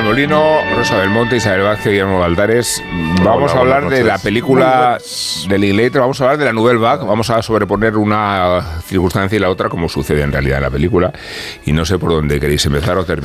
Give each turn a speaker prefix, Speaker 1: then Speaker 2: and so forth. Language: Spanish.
Speaker 1: Molino, Rosa Belmonte, Isabel Vázquez, Guillermo Valdares. Vamos a hablar de la película del Linklater, vamos a hablar de la Nouvelle Vague, vamos a sobreponer una circunstancia y la otra como sucede en realidad en la película y no sé por dónde queréis empezar o terminar.